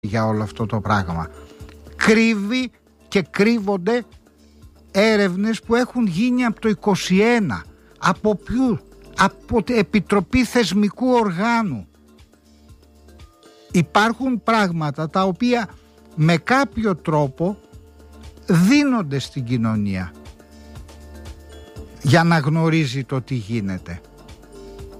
για όλο αυτό το πράγμα. Κρύβει και κρύβονται έρευνες που έχουν γίνει από το 21. Από ποιου? Από την Επιτροπή Θεσμικού Οργάνου. Υπάρχουν πράγματα τα οποία με κάποιο τρόπο δίνονται στην κοινωνία για να γνωρίζει το τι γίνεται.